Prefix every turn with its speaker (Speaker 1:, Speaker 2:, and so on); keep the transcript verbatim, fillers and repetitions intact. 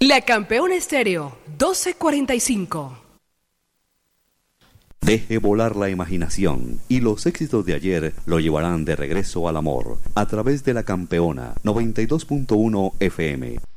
Speaker 1: La Campeona Estéreo, doce cuarenta y cinco.
Speaker 2: Deje volar la imaginación y los éxitos de ayer lo llevarán de regreso al amor a través de La Campeona noventa y dos punto uno F M.